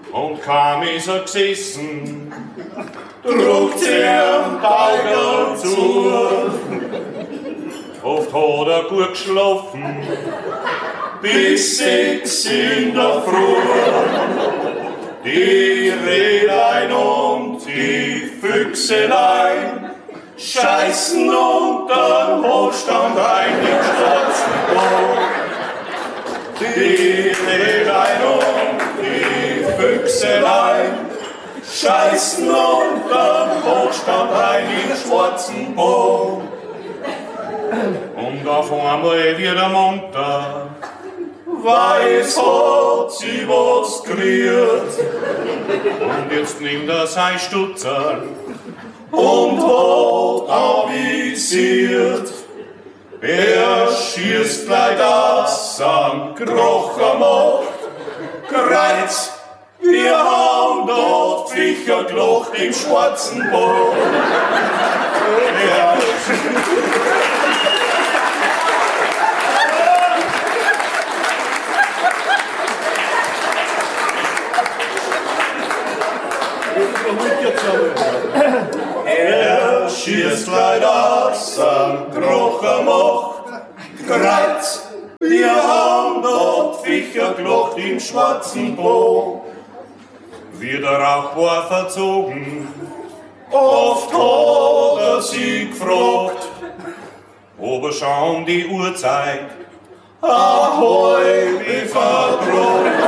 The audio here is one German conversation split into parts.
und kaum ist er gesessen, druckt sie am Teiger zu. Oft hat er gut geschlafen, bis 6 in der Früh. Die Rehlein und die Füchselein scheißen unterm Hofstand ein in schwarzen Boot. Die Rehlein und die Füchselein scheißen unterm Hofstand ein in schwarzen Boot. Und auf einmal wieder munter, weiß hat sie was gerührt. Und jetzt nimmt er sein Stutzer und hat avisiert. Er schießt gleich das am Krocher macht. Kreuz, wir haben dort Viecher gelacht im schwarzen Boot. Er schießt leider aus am Krocher macht. Kreuz, wir haben dort Viecher gelacht im schwarzen Boot. Wie der Rauch war verzogen, oft hat er sie gefragt, ob er schon die Uhrzeit ahoi wie verdroht.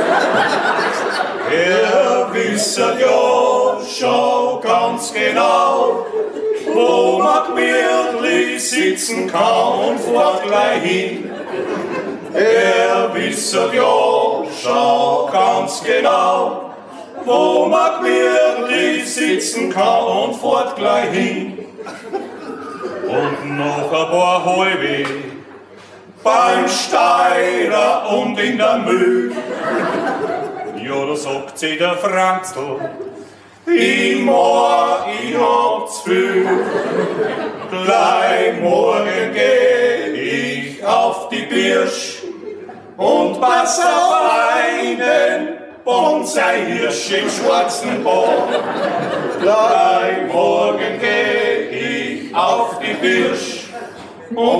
Er wisse ja schon ganz genau, wo man gemütlich sitzen kann und fährt gleich hin. Er wisse ja schon ganz genau, wo man gemütlich sitzen kann und fährt gleich hin. Und noch ein paar Halbe beim Steirer und in der Mühl. Ja, da sagt sie der Franzl, ich hab's viel. Gleich morgen geh ich auf die Birsch und pass auf einen Bonsai-Hirsch im schwarzen Boot. Gleich morgen geh ich auf die Birsch und